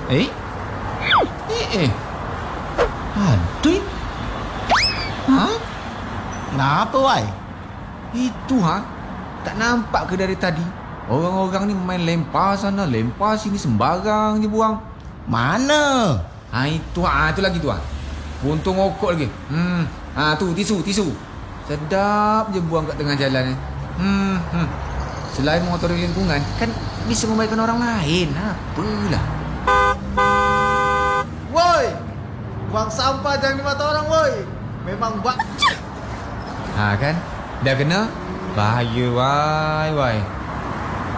Eh? Aduh. Ha? Kenapa, wai? Itu, tak nampak ke dari tadi? Orang-orang ni main lempar sana, lempar sini, sembarang je buang. Mana? Itu lagi tu. Puntung rokok lagi. Tu tisu. Sedap je buang kat tengah jalan ni. Selain mengotori lingkungan, kan bisa membaikkan orang lain. Apalah. Woi, buang sampah jangan di mata orang, woi. Memang Kan? Dah kena? Bahaya, wai.